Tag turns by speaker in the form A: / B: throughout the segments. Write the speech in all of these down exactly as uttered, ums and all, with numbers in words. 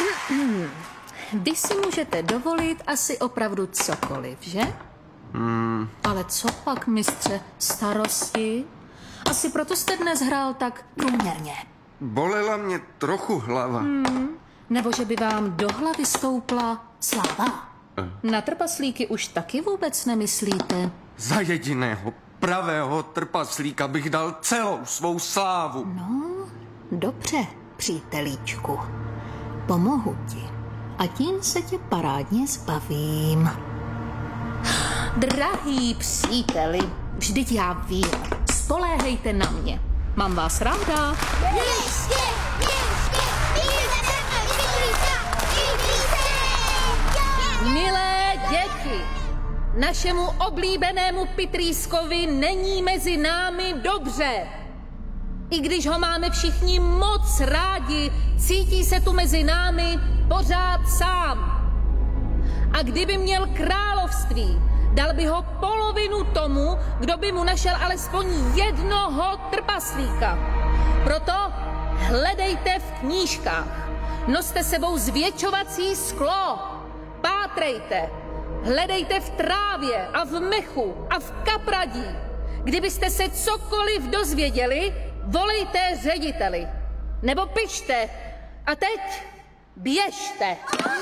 A: Vy si můžete dovolit asi opravdu cokoliv, že?
B: Hmm.
A: Ale co pak, mistře, starosti? Asi proto jste dnes hrál tak průměrně.
B: Bolela mě trochu hlava.
A: Hmm. Nebo že by vám do hlavy stoupla sláva. Eh. Na trpaslíky už taky vůbec nemyslíte?
B: Za jediného pravého trpaslíka bych dal celou svou slávu.
A: No, dobře, přítelíčku. Pomohu ti. A tím se tě parádně zbavím. Drahý příteli, vždyť já vím. Spoléhejte na mě. Mám vás ráda.
C: Ještě, ještě,
A: Milé děti, našemu oblíbenému Pitrýskovi není mezi námi dobře. I když ho máme všichni moc rádi, cítí se tu mezi námi pořád sám. A kdyby měl království, dal by ho polovinu tomu, kdo by mu našel alespoň jednoho trpaslíka. Proto hledejte v knížkách, noste sebou zvětšovací sklo, pátrejte, hledejte v trávě a v mechu a v kapradí. Kdybyste se cokoliv dozvěděli, volejte řediteli. Nebo pište. A teď běžte.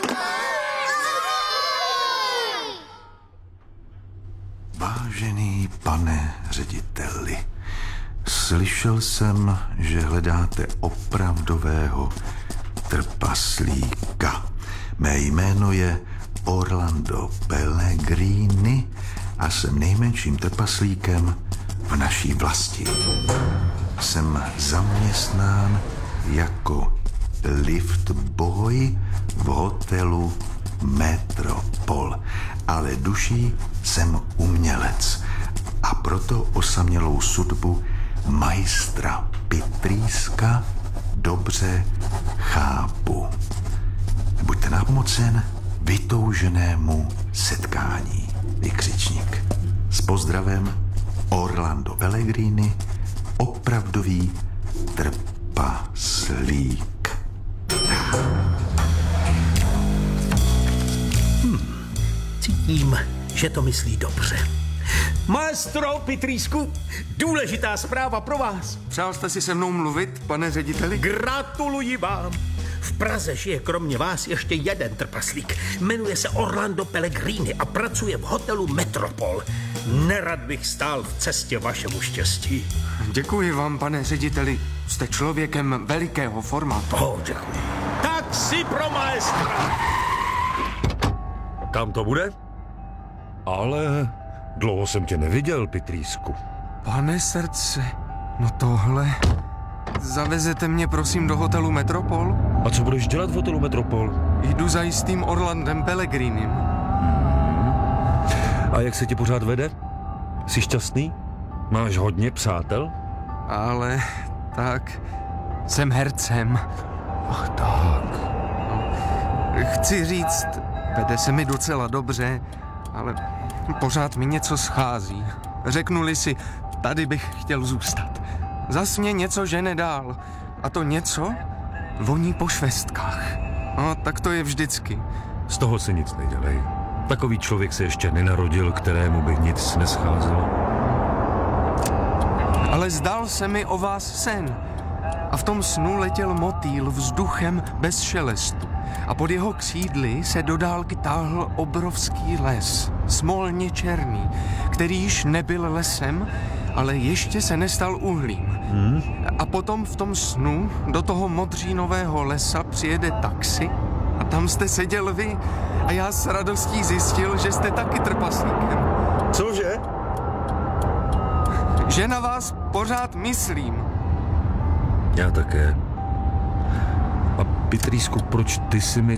D: Vážený pane řediteli, slyšel jsem, že hledáte opravdového trpaslíka. Mé jméno je Orlando Pellegrini a jsem nejmenším trpaslíkem v naší vlasti. Jsem zaměstnán jako lift boy v hotelu Metropol, ale duší jsem umělec a proto osamělou sudbu majstra Pitrýska dobře chápu. Buďte nápomocen vytouženému setkání, vykřičník. S pozdravem Orlando Pellegrini, opravdový trpaslík.
E: Hmm, cítím, že to myslí dobře. Maestro Pitrýsku, důležitá zpráva pro vás.
B: Přál jste si se mnou mluvit, pane řediteli?
E: Gratuluji vám. V Praze žije kromě vás ještě jeden trpaslík. Jmenuje se Orlando Pellegrini a pracuje v hotelu Metropol. Nerad bych stál v cestě vašemu štěstí.
B: Děkuji vám, pane řediteli. Jste člověkem velikého formátu.
E: Oh, děkuji. Tak si pro maestra.
F: Kam to bude? Ale dlouho jsem tě neviděl, Pitrýsku.
B: Pane srdce, no tohle... Zavezete mě prosím do hotelu Metropol?
F: A co budeš dělat v hotelu Metropol?
B: Jdu za jistým Orlandem Pellegrinem.
F: Hmm. A jak se ti pořád vede? Jsi šťastný? Máš hodně přátel?
B: Ale tak... Jsem hercem.
F: Ach tak.
B: No, chci říct, vede se mi docela dobře, ale pořád mi něco schází. Řeknu-li si, tady bych chtěl zůstat. Zas mě něco žene dál. A to něco voní po švestkách. No, tak to je vždycky.
F: Z toho si nic nedělej. Takový člověk se ještě nenarodil, kterému by nic nescházelo.
B: Ale zdál se mi o vás sen. A v tom snu letěl motýl vzduchem bez šelestu. A pod jeho křídly se do dálky táhl obrovský les, smolně černý, který již nebyl lesem, ale ještě se nestal uhlím. Hmm? A potom v tom snu do toho modřínového lesa přijede taxi a tam jste seděl vy a já s radostí zjistil, že jste taky trpaslíkem.
F: Cože?
B: Že na vás pořád myslím.
F: Já také. A Pitrýsku, proč ty si mi